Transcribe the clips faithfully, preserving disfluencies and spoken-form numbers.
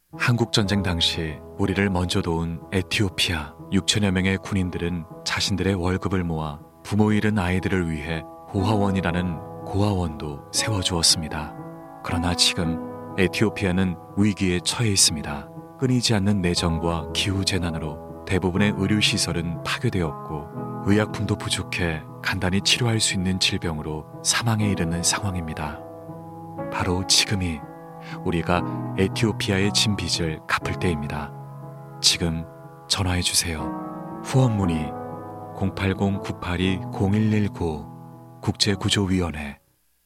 한국전쟁 당시 우리를 먼저 도운 에티오피아 육천여 명의 군인들은 자신들의 월급을 모아 부모 잃은 아이들을 위해 고아원이라는 고아원도 세워주었습니다. 그러나 지금 에티오피아는 위기에 처해 있습니다. 끊이지 않는 내정과 기후재난으로 대부분의 의료시설은 파괴되었고 의약품도 부족해 간단히 치료할 수 있는 질병으로 사망에 이르는 상황입니다. 바로 지금이 우리가 에티오피아의 진 빚을 갚을 때입니다. 지금 전화해 주세요. 후원 문의 공팔공 구팔이 공일일구 국제구조위원회.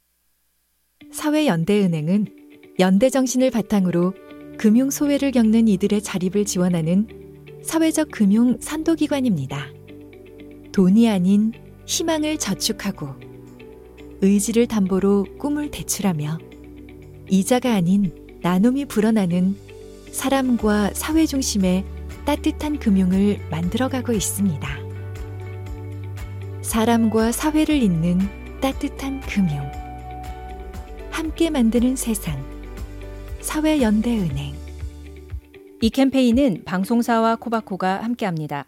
사회연대은행은 연대 정신을 바탕으로 금융 소외를 겪는 이들의 자립을 지원하는 사회적 금융 선도기관입니다. 돈이 아닌 희망을 저축하고 의지를 담보로 꿈을 대출하며 이자가 아닌 나눔이 불어나는 사람과 사회 중심의 따뜻한 금융을 만들어가고 있습니다. 사람과 사회를 잇는 따뜻한 금융. 함께 만드는 세상. 사회연대은행. 이 캠페인은 방송사와 코바코가 함께합니다.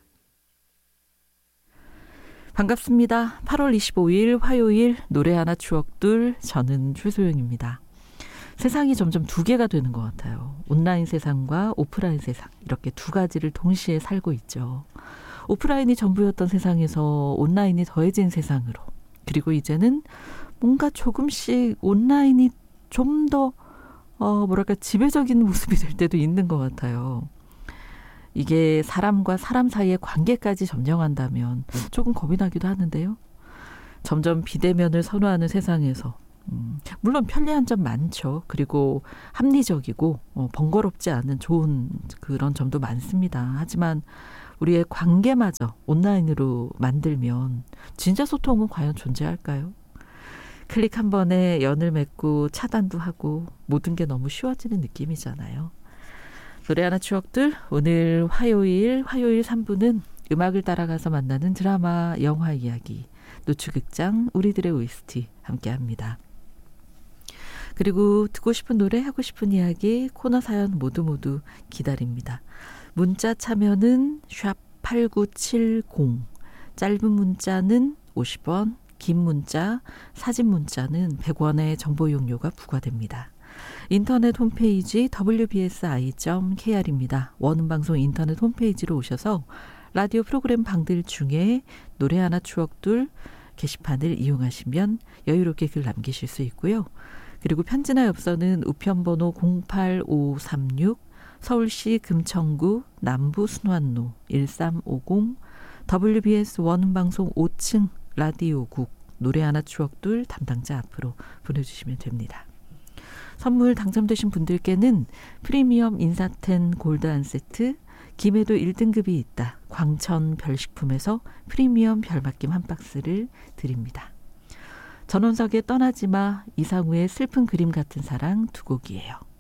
반갑습니다. 팔월 이십오일 화요일 노래 하나 추억들, 저는 최소영입니다. 세상이 점점 두 개가 되는 것 같아요. 온라인 세상과 오프라인 세상, 이렇게 두 가지를 동시에 살고 있죠. 오프라인이 전부였던 세상에서 온라인이 더해진 세상으로, 그리고 이제는 뭔가 조금씩 온라인이 좀 더 어, 뭐랄까 지배적인 모습이 될 때도 있는 것 같아요. 이게 사람과 사람 사이의 관계까지 점령한다면 조금 겁이 나기도 하는데요. 점점 비대면을 선호하는 세상에서 음, 물론 편리한 점 많죠. 그리고 합리적이고 어, 번거롭지 않은 좋은 그런 점도 많습니다. 하지만 우리의 관계마저 온라인으로 만들면 진짜 소통은 과연 존재할까요? 클릭 한 번에 연을 맺고 차단도 하고 모든 게 너무 쉬워지는 느낌이잖아요. 노래 하나 추억들, 오늘 화요일 화요일 삼 부는 음악을 따라가서 만나는 드라마, 영화 이야기, 노추극장, 우리들의 오에스티 함께합니다. 그리고 듣고 싶은 노래, 하고 싶은 이야기, 코너 사연 모두 모두 기다립니다. 문자 참여는 샵 팔구칠공, 짧은 문자는 오십 원, 긴 문자, 사진 문자는 백 원의 정보 이용료가 부과됩니다. 인터넷 홈페이지 더블유 비 에스 아이 닷 케이 알입니다. 원음방송 인터넷 홈페이지로 오셔서 라디오 프로그램 방들 중에 노래 하나 추억들 게시판을 이용하시면 여유롭게 글 남기실 수 있고요. 그리고 편지나 엽서는 우편번호 공팔오삼육 서울시 금천구 남부 순환로 일삼오공 더블유 비 에스 원음방송 오 층 라디오국 노래 하나 추억들 담당자 앞으로 보내주시면 됩니다. 선물 당첨되신 분들께는 프리미엄 인사텐 골드 한 세트, 김해도 일 등급이 있다 광천 별식품에서 프리미엄 별맛김 한 박스를 드립니다. 전원석의 떠나지마, 이상우의 슬픈 그림 같은 사랑 두 곡이에요.